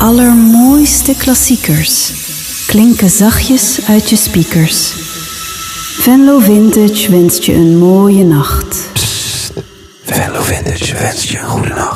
allermooiste klassiekers klinken zachtjes uit je speakers. Venlo Vintage wenst je een mooie nacht. Venlo Vintage wenst je een goede nacht.